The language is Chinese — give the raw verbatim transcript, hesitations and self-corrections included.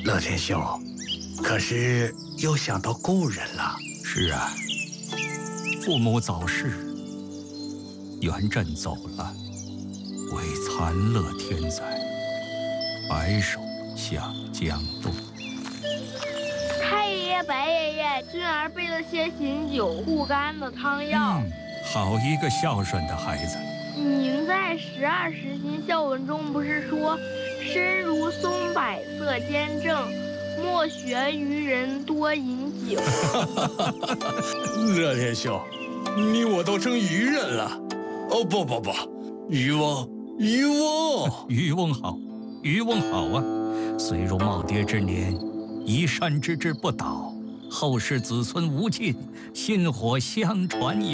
乐天兄，可是又想到故人了。 是啊，父母早逝，元稹走了，为残乐天灾，白首向江东。 太爷爷、白爷爷，俊儿备了些醒酒护肝的汤药。 嗯，好一个孝顺的孩子。 您在十二时辰孝文中不是说，身如松柏色坚正，莫学愚人多饮酒。 乐天兄，你我都成愚人了。哦不不不，渔翁，渔翁， 渔翁好，渔翁好啊！虽如耄耋之年，一善之志不倒，后世子孙无尽，薪火相传也。